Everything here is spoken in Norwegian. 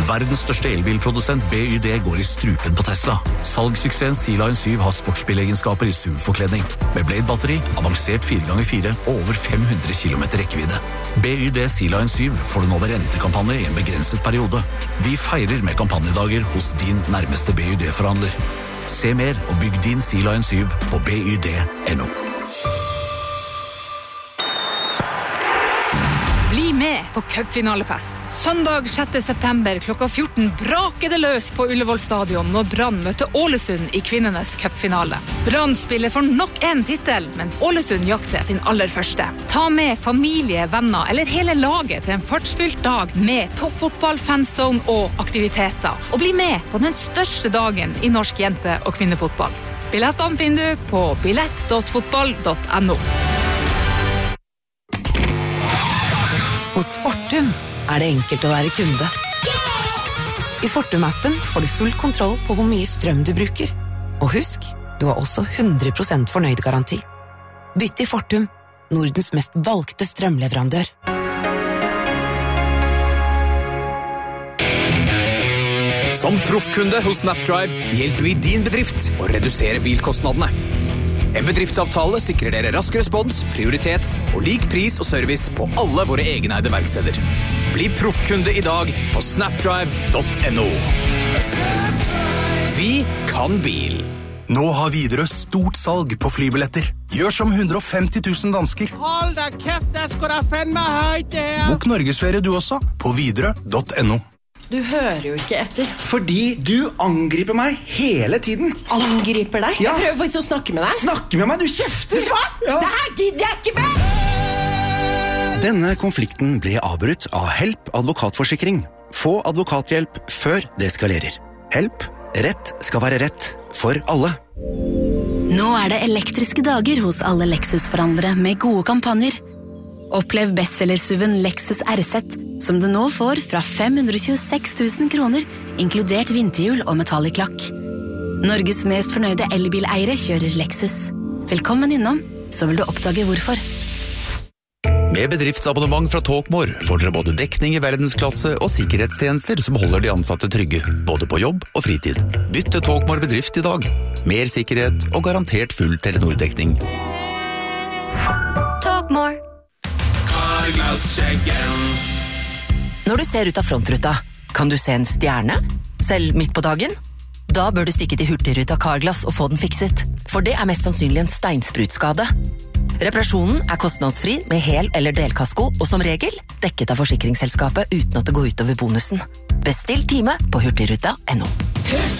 Verdens største elbilprodusent BYD går i strupen på Tesla. Salgssuksessen Sea-Line 7 har sportsbilegenskaper i SUV-forkledning. Med Blade-batteri, avansert 4x4 og over 500 km rekkevidde. BYD Sea-Line 7 får du nå ved rentekampanje i en begrenset periode. Vi feirer med kampanjedager hos din nærmeste BYD-forhandler. Se mer og bygg din Sea-Line 7 på byd.no. Bli med på cupfinalefest. Søndag 6. september klokka 14 braker det løs på Ullevål stadion når Brann møter Ålesund i kvinnenes cupfinale. Brann spiller for nok en titel, mens Ålesund jakter sin aller første. Ta med familie, venner eller hele laget til en fartsfylt dag med toppfotball, fanzone og aktiviteter. Og bli med på den største dagen i norsk jente- og kvinnefotball. Billettene finner du på billett.fotball.no. Hos Fortum er det enkelt å være kunde. I Fortum-appen får du full kontroll på hvor mye strøm du bruker. Og husk, du har også 100% fornøyd garanti. Bytt til Fortum, Nordens mest valgte strømleverandør. Som proffkunde hos Snapdrive hjelper vi din bedrift å redusere bilkostnadene. En bedriftsavtale sikrer dere rask respons, prioritet og lik pris og service på alle våre egeneide verksteder. Bli proffkunde i dag på snapdrive.no. Vi kan bil. Nå har Widerøe stort salg på flybilletter. Gjør som 150 000 dansker. Hold da kæft, der skal der fandme højt det her. Bok Norgesferie du også på widerøe.no. Du hører jo ikke etter. Fordi du angriper meg hele tiden. Angriper deg? Ja. Jeg prøver faktisk å snakke med deg. Snakke med meg, du kjefter! Hva? Ja. Det her gidder jeg ikke med! Denne konflikten ble avbrutt av Help advokatforsikring. Få advokathjelp før det eskalerer. Help. Rett skal være rett for alle. Nå er det elektriske dager hos alle Lexus-forhandlere med gode kampanjer. Opplev bestsellersuven Lexus RZ, som du nå får fra 526 000 kroner, inkludert vinterhjul og metallic lakk. Norges mest fornøyde elbileiere kjører Lexus. Velkommen innom, så vil du oppdage hvorfor. Med bedriftsabonnement fra Talkmore får dere både dekning i verdensklasse og sikkerhetstjenester som holder de ansatte trygge, både på jobb og fritid. Bytt til Talkmore bedrift i dag. Mer sikkerhet og garantert full Telenor-dekning. Talkmore. Når du ser ut av frontruta, kan du se en stjerne? Selv midt på dagen? Da bør du stikke til Hurtigruta Carglass og få den fikset, for det er mest sannsynlig en steinsprutskade. Reparasjonen er kostnadsfri med hel- eller delkasko, og som regel dekket av forsikringsselskapet uten at det går ut over bonusen. Bestill time på hurtigruta.no.